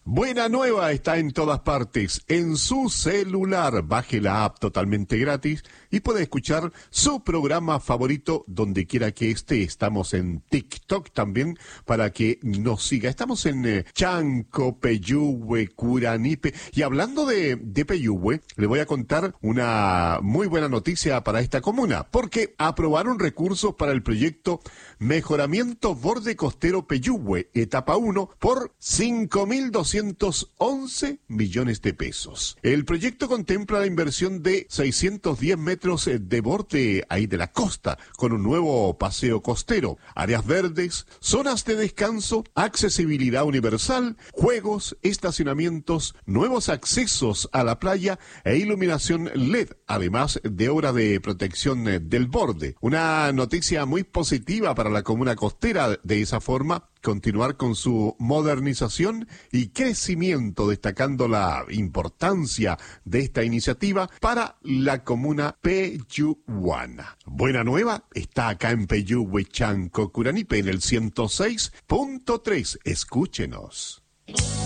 Buena Nueva está en todas partes, en su celular. Baje la app totalmente gratis y puede escuchar su programa favorito donde quiera que esté. Estamos en TikTok también para que nos siga. Estamos en Chanco, Peyúgue, Curanipe. Y hablando de Peyúgue, le voy a contar una muy buena noticia para esta comuna, porque aprobaron recursos para el proyecto Mejoramiento Borde Costero Peyúgue, etapa 1, por 5.211 millones de pesos. El proyecto contempla la inversión de 610 metros de borde ahí de la costa, con un nuevo paseo costero, áreas verdes, zonas de descanso, accesibilidad universal, juegos, estacionamientos, nuevos accesos a la playa e iluminación LED, además de obra de protección del borde. Una noticia muy positiva para la comuna costera. De esa forma, continuar con su modernización y crecimiento, destacando la importancia de esta iniciativa para la comuna peyúguana. Buena Nueva está acá en Peyúgue, Chanco, Curanipe, en el 106.3. Escúchenos.